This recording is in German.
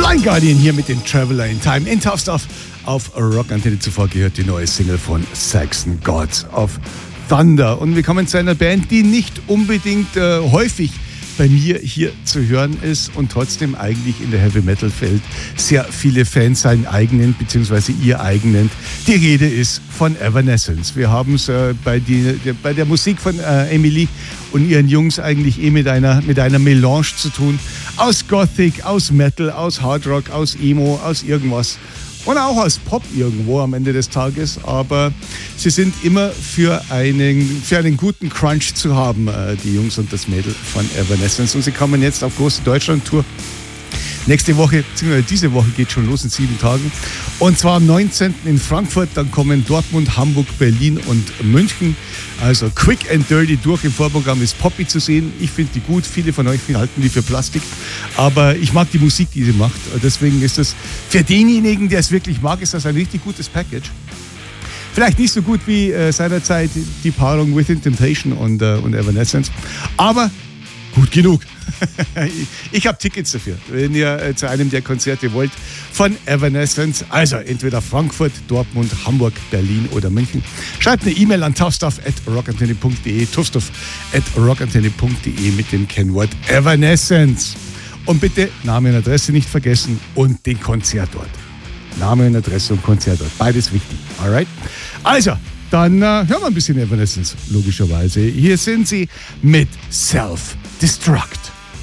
Blind Guardian hier mit dem Traveler in Time in Tough Stuff auf Rock Antenne. Zuvor gehört die neue Single von Saxon, Gods of Thunder. Und wir kommen zu einer Band, die nicht unbedingt häufig bei mir hier zu hören ist und trotzdem eigentlich in der Heavy Metal Welt sehr viele Fans seinen eigenen bzw. ihr eigenen. Die Rede ist von Evanescence. Wir haben es bei der Musik von Emily und ihren Jungs eigentlich mit einer Melange zu tun. Aus Gothic, aus Metal, aus Hard Rock, aus Emo, aus irgendwas. Und auch aus Pop irgendwo am Ende des Tages, aber sie sind immer für einen guten Crunch zu haben, die Jungs und das Mädel von Evanescence. Und sie kommen jetzt auf große Deutschland-Tour. Nächste Woche, beziehungsweise diese Woche geht schon los in 7 Tagen. Und zwar am 19. in Frankfurt, dann kommen Dortmund, Hamburg, Berlin und München. Also quick and dirty durch. Im Vorprogramm ist Poppy zu sehen. Ich finde die gut. Viele von euch halten die für Plastik. Aber ich mag die Musik, die sie macht. Deswegen ist das für denjenigen, der es wirklich mag, ist das ein richtig gutes Package. Vielleicht nicht so gut wie seinerzeit die Paarung Within Temptation und Evanescence. Aber gut genug. Ich habe Tickets dafür, wenn ihr zu einem der Konzerte wollt von Evanescence. Also entweder Frankfurt, Dortmund, Hamburg, Berlin oder München. Schreibt eine E-Mail an toughstuff@rockantenne.de, toughstuff@rockantenne.de mit dem Kennwort Evanescence. Und bitte Name und Adresse nicht vergessen und den Konzertort. Name und Adresse und Konzertort, beides wichtig. Alright? Also, dann hören wir ein bisschen Evanescence, logischerweise. Hier sind sie mit Self-Destruct.